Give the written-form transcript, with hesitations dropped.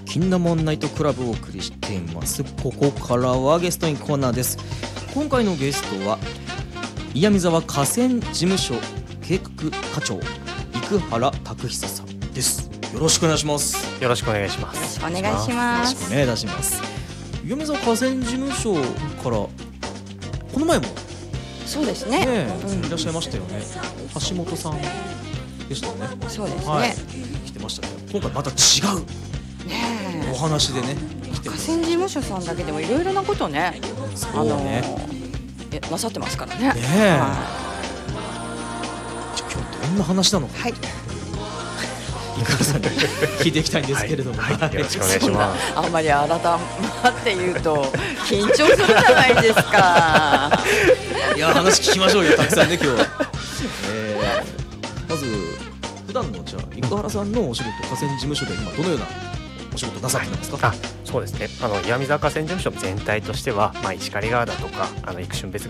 キンダモンナイトクラブをお送りしています。ここからはゲストインコーナーです。今回のゲストは岩見沢河川事務所計画課長生原拓久さんです。よろしくお願いします。 よろしくお願いします。 お願いします。 よろしくお願いいたします。岩見沢河川事務所からこの前もそうですね、 いらっしゃいましたよね。橋本さんでしたよね。 そうですね、 はい、来てましたけど、今回また違うお話でね来てます。 河川事務所さんだけでもいろいろなことね、 そうね、 なさってますからね。 じゃあ今日どんな話なのか、井原さんに聞いていきたいんですけれども、 よろしくお願いします。 あんまり改まって言うと緊張するじゃないですか。 いや話聞きましょうよ、たくさんね今日は。まず普段のじゃあ生原さんのお仕事、河川事務所で今どのようなお仕事なさってるんですか？ そうですね、岩見沢河川事務所全体としては、石狩川だとか生春別